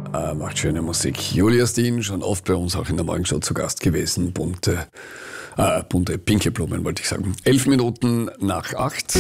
Macht schöne Musik. Julia Steen, schon oft bei uns auch in der Morgenshow zu Gast gewesen. Bunte, pinke Blumen wollte ich sagen. 11 Minuten nach 8.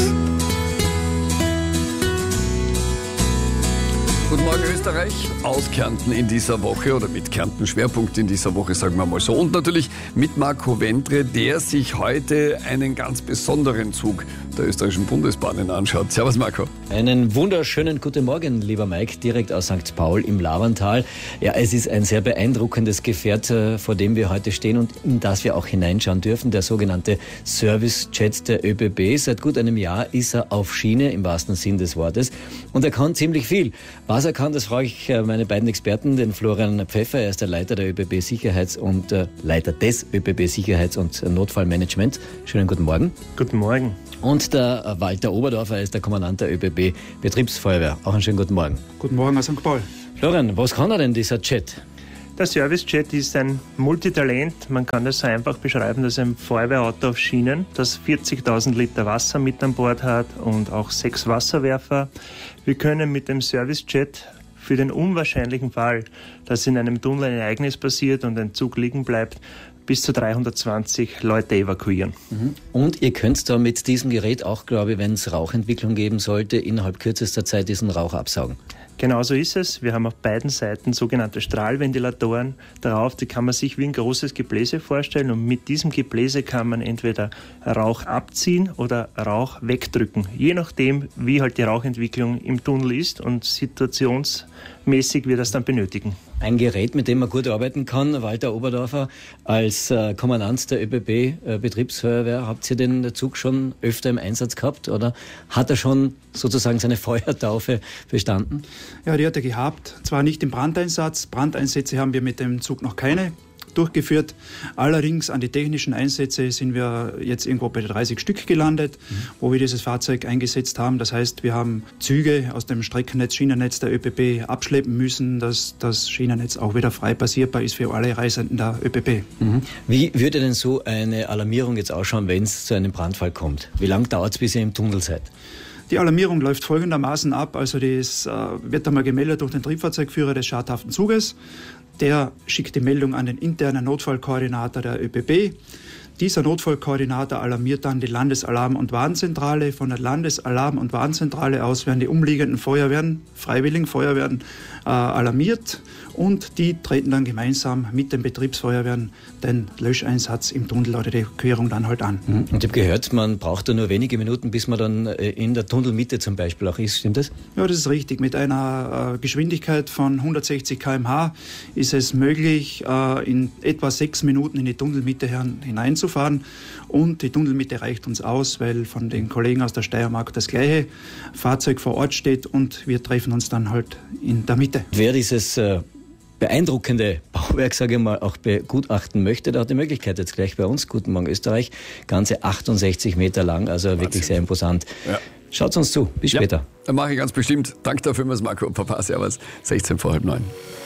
Guten Morgen Österreich, aus Kärnten in dieser Woche oder mit Kärnten Schwerpunkt in dieser Woche, sagen wir mal so. Und natürlich mit Marco Wendre, der sich heute einen ganz besonderen Zug der österreichischen Bundesbahnen anschaut. Servus Marco. Einen wunderschönen guten Morgen, lieber Mike, direkt aus St. Paul im Lavantal. Ja, es ist ein sehr beeindruckendes Gefährt, vor dem wir heute stehen und in das wir auch hineinschauen dürfen. Der sogenannte Service-Jet der ÖBB. Seit gut einem Jahr ist er auf Schiene, im wahrsten Sinn des Wortes. Und er kann ziemlich viel. Was er kann, das frage ich meine beiden Experten, den Florian Pfeffer, er ist der Leiter der ÖBB Sicherheits- und Leiter des ÖBB Sicherheits- und Notfallmanagement. Schönen guten Morgen. Guten Morgen. Und der Walter Oberdorfer, er ist der Kommandant der ÖBB Betriebsfeuerwehr. Auch einen schönen guten Morgen. Guten Morgen aus St. Paul. Florian, was kann er denn, dieser Jet? Der Service-Jet ist ein Multitalent. Man kann das so einfach beschreiben, dass ein Feuerwehrauto auf Schienen, das 40.000 Liter Wasser mit an Bord hat und auch 6 Wasserwerfer. Wir können mit dem Service-Jet für den unwahrscheinlichen Fall, dass in einem Tunnel ein Ereignis passiert und ein Zug liegen bleibt, bis zu 320 Leute evakuieren. Und ihr könnt da mit diesem Gerät auch, glaube ich, wenn es Rauchentwicklung geben sollte, innerhalb kürzester Zeit diesen Rauch absaugen. Genau so ist es. Wir haben auf beiden Seiten sogenannte Strahlventilatoren darauf. Die kann man sich wie ein großes Gebläse vorstellen. Und mit diesem Gebläse kann man entweder Rauch abziehen oder Rauch wegdrücken. Je nachdem, wie halt die Rauchentwicklung im Tunnel ist und situationsmäßig wir das dann benötigen. Ein Gerät, mit dem man gut arbeiten kann. Walter Oberdorfer, als Kommandant der ÖBB Betriebsfeuerwehr, habt ihr den Zug schon öfter im Einsatz gehabt oder hat er schon sozusagen seine Feuertaufe bestanden? Ja, die hat er gehabt. Zwar nicht im Brandeinsatz. Brandeinsätze haben wir mit dem Zug noch keine durchgeführt. Allerdings an die technischen Einsätze sind wir jetzt irgendwo bei 30 Stück gelandet, wo wir dieses Fahrzeug eingesetzt haben. Das heißt, wir haben Züge aus dem Streckennetz, Schienennetz der ÖBB abschleppen müssen, dass das Schienennetz auch wieder frei passierbar ist für alle Reisenden der ÖBB. Wie würde denn so eine Alarmierung jetzt ausschauen, wenn es zu einem Brandfall kommt? Wie lange dauert es, bis ihr im Tunnel seid? Die Alarmierung läuft folgendermaßen ab. Also das wird einmal gemeldet durch den Triebfahrzeugführer des schadhaften Zuges. Der schickt die Meldung an den internen Notfallkoordinator der ÖBB. Dieser Notfallkoordinator alarmiert dann die Landesalarm- und Warnzentrale. Von der Landesalarm- und Warnzentrale aus werden die umliegenden Feuerwehren, Freiwilligen Feuerwehren, alarmiert und die treten dann gemeinsam mit den Betriebsfeuerwehren den Löscheinsatz im Tunnel oder die Evakuierung dann halt an. Und ich habe gehört, man braucht da nur wenige Minuten, bis man dann in der Tunnelmitte zum Beispiel auch ist. Stimmt das? Ja, das ist richtig. Mit einer Geschwindigkeit von 160 km/h ist es möglich, in etwa 6 Minuten in die Tunnelmitte hineinzufahren. Und die Tunnelmitte reicht uns aus, weil von den Kollegen aus der Steiermark das gleiche Fahrzeug vor Ort steht und wir treffen uns dann halt in der Mitte. Wer dieses beeindruckende Bauwerk, sage ich mal, auch begutachten möchte, der hat die Möglichkeit jetzt gleich bei uns. Guten Morgen Österreich, ganze 68 Meter lang, also Wahnsinn. Wirklich sehr imposant. Ja. Schaut uns zu, bis später. Dann mache ich ganz bestimmt. Danke dafür, Marco. Papa, servus. 16 vor halb 9.